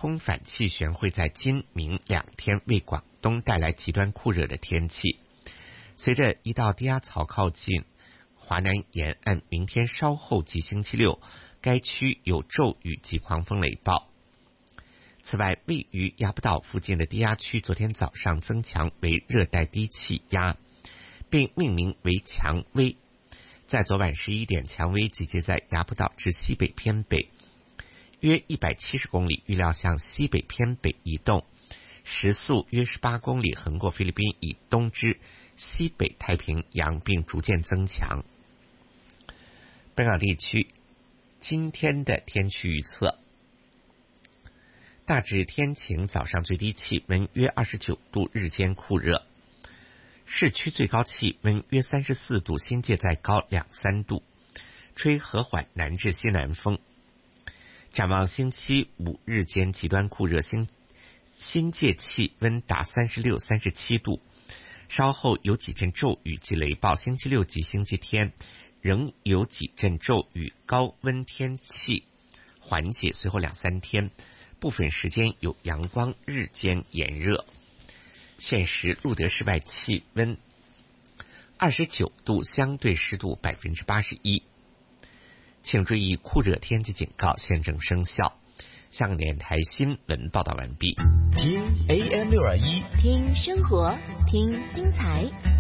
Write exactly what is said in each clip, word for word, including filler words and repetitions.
通反气旋会在今明两天为广东带来极端酷热的天气。随着一道低压槽靠近华南沿岸，明天稍后及星期六，该区有骤雨及狂风雷暴。此外，位于亚布岛附近的低压区昨天早上增强为热带低气压，并命名为强威。在昨晚十一点，强威集结在亚布岛至西北偏北约一百七十公里，预料向西北偏北移动，时速约十八公里，横过菲律宾以东至西北太平洋，并逐渐增强。本港地区今天的天气预测：大致天晴，早上最低气温约二十九度，日间酷热，市区最高气温约三十四度，新界再高两三度，吹和缓南至西南风。展望星期五日间极端酷热，新新界气温达三十六、三十七度，稍后有几阵骤雨及雷暴。星期六及星期天仍有几阵骤雨，高温天气缓解，随后两三天部分时间有阳光，日间炎热。现时录得室外气温二十九度，相对湿度百分之八十一。请注意，酷热天气警告现正生效。香港电台新闻报道完毕。 听 A M 六二一， 听生活，听精彩。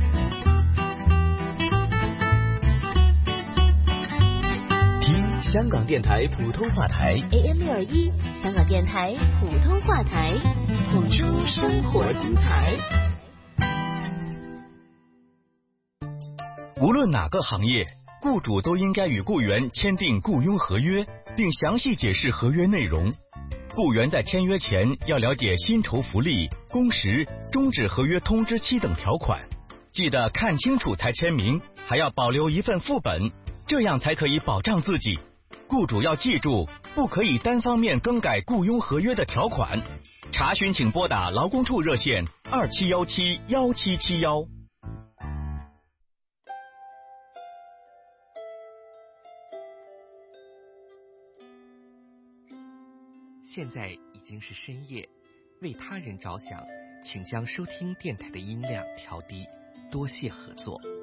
听香港电台普通话台 A M 六二一，香港电台普通话台，谱出生活精彩。 无论哪个行业，雇主都应该与雇员签订雇佣合约，并详细解释合约内容。雇员在签约前要了解薪酬福利、工时、终止合约通知期等条款，记得看清楚才签名，还要保留一份副本，这样才可以保障自己。雇主要记住，不可以单方面更改雇佣合约的条款。查询请拨打劳工处热线二七幺七幺七七幺。 现在已经是深夜，为他人着想，请将收听电台的音量调低，多谢合作。